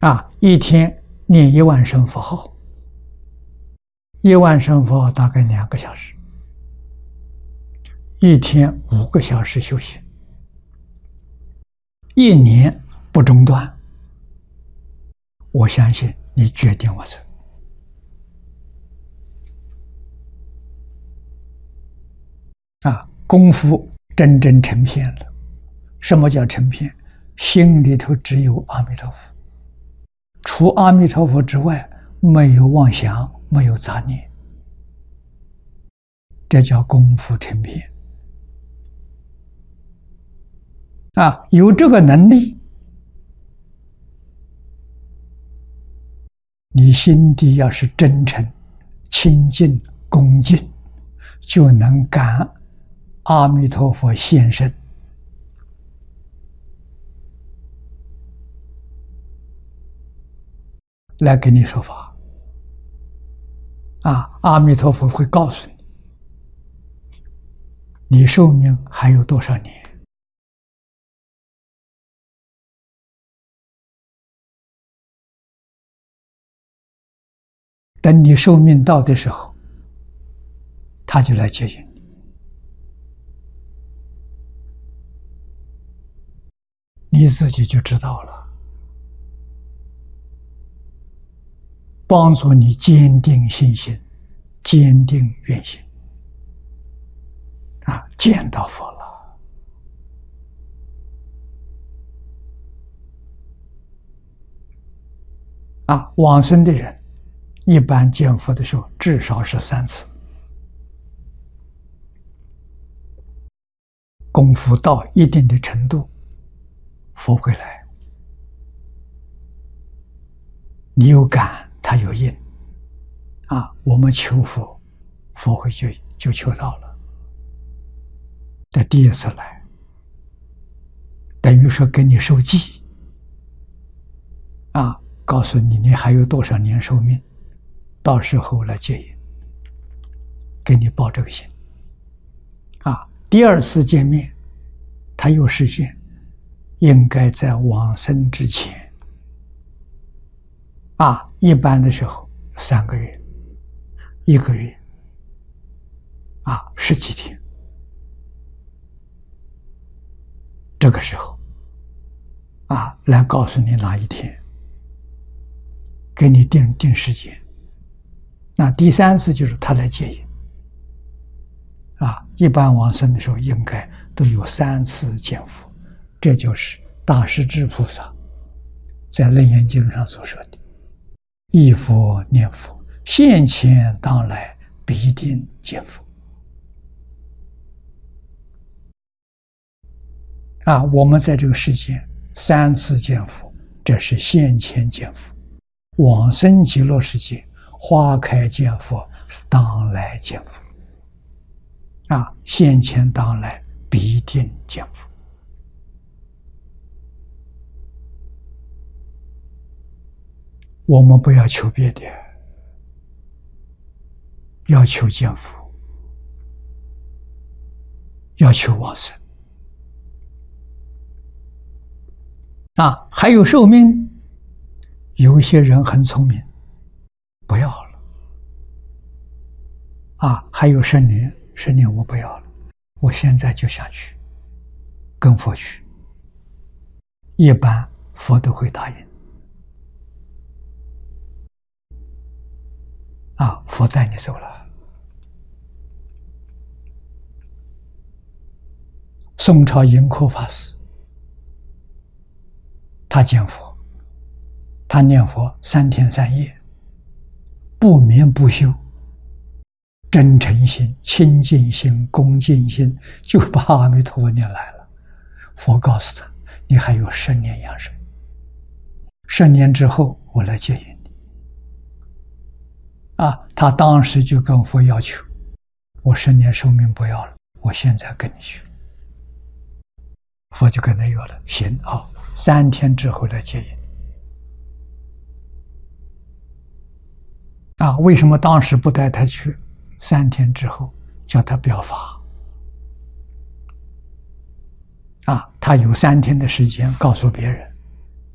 一天念10000声佛号，10000声佛号大概2个小时，一天5个小时修行，1年不中断，我相信你决定往生。功夫真正成片了。什么叫成片？心里头只有阿弥陀佛，除阿弥陀佛之外，没有妄想，没有杂念，这叫功夫成片。有这个能力，你心地要是真诚、清净、恭敬，就能感阿弥陀佛现身，来给你说法。阿弥陀佛会告诉你，你寿命还有多少年？等你寿命到的时候，他就来接引你。你自己就知道了，帮助你坚定信心，坚定愿心。见到佛了。往生的人一般见佛的时候至少是3次，功夫到一定的程度，佛会来。你有感，他有应。我们求佛，佛会就求到了。这第一次来，等于说给你受记，告诉你还有多少年寿命，到时候来接引，给你报这个信。第2次见面，他又实现，应该在往生之前。一般的时候3个月、1个月，10几天。这个时候，来告诉你哪一天，给你定时间。那第3次就是他来接引。一般往生的时候应该都有3次见佛，这就是大势至菩萨在《楞严经》上所说的：忆佛念佛，现前当来必定见佛。我们在这个世间3次见佛，这是现前见佛；往生极乐世界花开见佛，是当来见佛。现前当来必定见佛。我们不要求别的，要求见佛，要求往生。还有寿命，有些人很聪明，不要了。还有10年，10年我不要了，我现在就想去跟佛去。一般佛都会答应。佛带你走了。宋朝盈科法师，他见佛，他念佛3天3夜，不眠不休，真诚心、清净心、恭敬心，就把阿弥陀佛念来了。佛告诉他，你还有10年阳寿，10年之后我来接引你。他当时就跟佛要求，我10年寿命不要了，我现在跟你去。佛就跟他要了，行，好，3天之后来接引。为什么当时不带他去？3天之后叫他表法。他有3天的时间告诉别人，